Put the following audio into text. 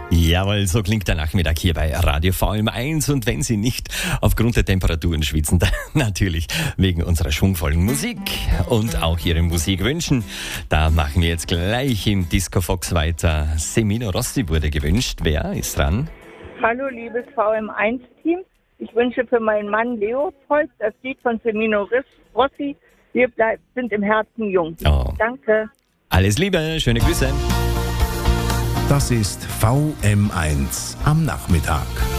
Jawohl, so klingt der Nachmittag hier bei Radio VM1 und wenn Sie nicht aufgrund der Temperaturen schwitzen, dann natürlich wegen unserer schwungvollen Musik und auch Ihre Musik wünschen. Da machen wir jetzt gleich im Disco Fox weiter. Semino Rossi wurde gewünscht. Wer ist dran? Hallo, liebes VM1-Team. Ich wünsche für meinen Mann Leopold das Lied von Semino Rossi. Wir sind im Herzen jung. Oh. Danke. Alles Liebe, schöne Grüße. Das ist VM1 am Nachmittag.